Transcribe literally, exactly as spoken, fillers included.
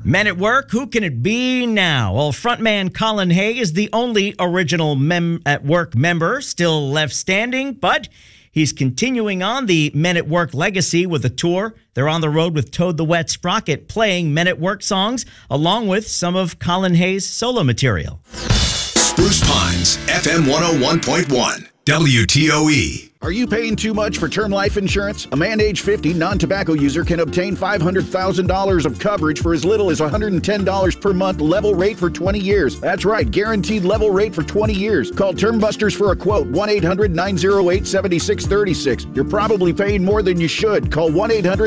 Men at Work, who can it be now? Well, frontman Colin Hay is the only original Mem at Work member still left standing, but he's continuing on the Men at Work legacy with a tour. They're on the road with Toad the Wet Sprocket, playing Men at Work songs, along with some of Colin Hay's solo material. Spruce Pines, F M one oh one point one, W T O E. Are you paying too much for term life insurance? A man age fifty, non-tobacco user can obtain five hundred thousand dollars of coverage for as little as one hundred ten dollars per month, level rate for twenty years. That's right, guaranteed level rate for twenty years. Call Term Busters for a quote, one eight hundred nine oh eight seven six three six. You're probably paying more than you should. Call one eight hundred